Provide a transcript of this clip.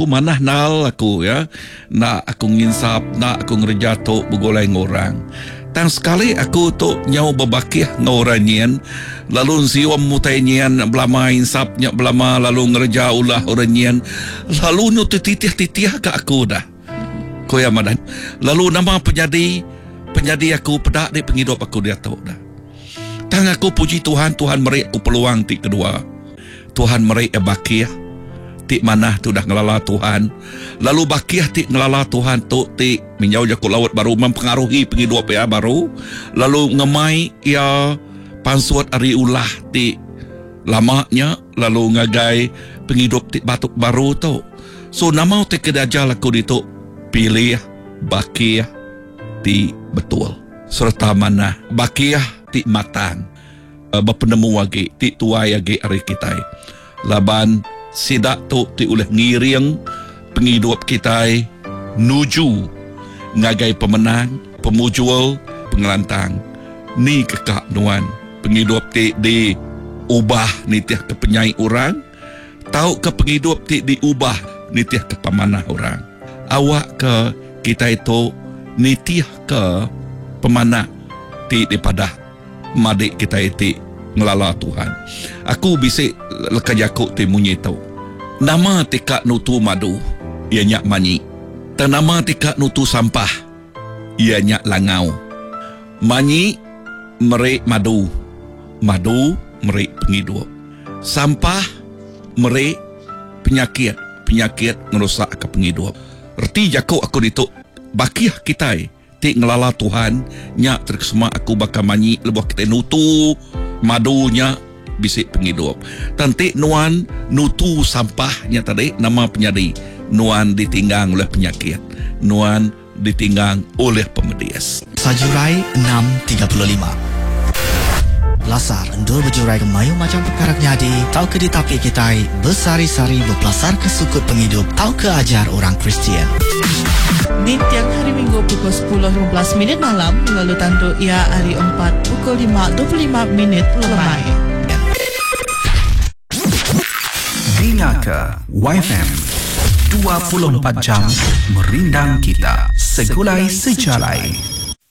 aku manah nal aku ya. Nak aku nginsap, nak aku ngerejatok begolai ngorang. Tang sekali aku tu nyau berbakih ngorang nyen. Lalu siwam mutai nyen belama insapnya belama lalu ngereja ulah orang nyen. Lalu nu titih-titih ke aku dah. Koya madan. Lalu nama penyadi aku pedak di penghidup aku dia tahu dah. Tang aku puji Tuhan, Tuhan meri aku peluang ti kedua. Tuhan meri bakih ti manah tu dah ngelala Tuhan. Lalu bakih ti ngelala Tuhan tu ti minjau jaku laut baru mempengaruhi penghidup ya baru. Lalu ngemai ya pansuat ari ulah ti lamanya lalu ngagai penghidup ti batuk baru tu. So nama ti kedajal aku ditu pilih bakih ti betul serta manah bakih ti matang berpenemu wagi ti tuai agi ari kita laban sidak tu ti oleh ngiring penghidup kita nuju ngagai pemenang pemujul pengelantang ni kekak nuan penghidup ti di ubah nitiah ke penyai orang tahu ke penghidup ti diubah nitiah ke pemanah orang awak ke kita itu nitiah ke pemanah ti daripada madik kita itu ngelala Tuhan. Aku bisik lekajakuk ti munyi tau. Nama tika nutu madu, ia nyak manyi. Dan nama tika nutu sampah, ia nyak langau. Manyi merik madu, madu merik penghidup. Sampah merik penyakit, penyakit merosak ke penghidup. Erti jakuk aku dituk bakih kita ti ngelala Tuhan nyak terkesema aku bakal manyi lebuh kita nutu madunya bisik penghidup. Tanti nuan nutu sampahnya tadi nama penyadi nuan ditinggang oleh penyakit, nuan ditinggang oleh pemedias. Sajurai 6.35 Lasar endul berjurai ke mayu macam perkara nyadi. Tahu ke ditapi kita bersari-sari berpelasar ke sukut penghidup. Tahu ke ajar orang Kristian. Di tiang hari Minggu pukul 10.15 malam. Lalu tantu ia hari 4 pukul 5.25 lemai. Dengar YFM 24 jam merindang kita segulai sejalai.